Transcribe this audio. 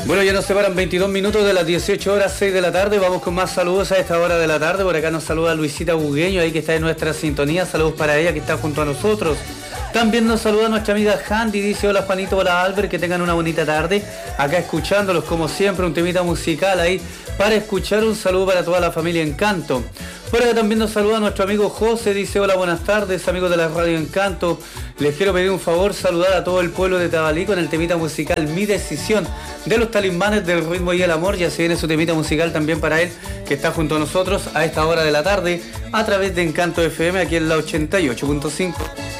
Bueno, ya nos separan 22 minutos de las 18 horas, 6 de la tarde. Vamos con más saludos a esta hora de la tarde. Por acá nos saluda Luisita Bugueño, ahí que está en nuestra sintonía. Saludos para ella que está junto a nosotros. También nos saluda nuestra amiga Handy, dice hola Juanito, hola Albert, que tengan una bonita tarde. Acá escuchándolos como siempre, un temita musical ahí para escuchar. Un saludo para toda la familia Encanto. Por acá también nos saluda nuestro amigo José, dice hola, buenas tardes amigos de la Radio Encanto. Les quiero pedir un favor, saludar a todo el pueblo de Tabalí con el temita musical Mi Decisión de los Talismanes del Ritmo y el Amor. Ya se viene su temita musical también para él, que está junto a nosotros a esta hora de la tarde a través de Encanto FM aquí en la 88.5.